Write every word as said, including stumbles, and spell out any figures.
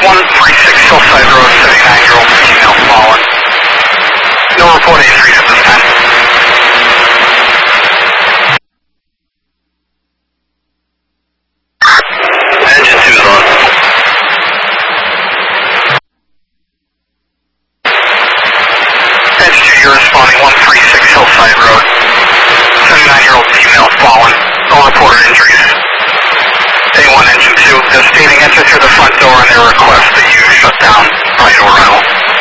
one three six Hillside Road, seventy-nine-year-old female fallen. No reported injuries at this time. Engine two is on. Engine two, you're responding, one three six Hillside Road, seventy-nine-year-old female fallen. No reported injuries. A one Engine two, the stating enter through the front door and their request that you shut down prior to arrival.